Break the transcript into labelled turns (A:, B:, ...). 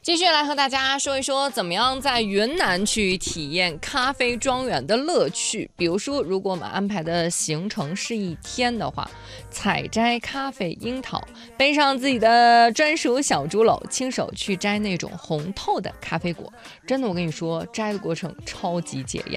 A: 继续来和大家说一说，怎么样在云南去体验咖啡庄园的乐趣。比如说，如果我们安排的行程是1天的话，采摘咖啡樱桃，背上自己的专属小竹篓，亲手去摘那种红透的咖啡果。真的，我跟你说，摘的过程超级解压。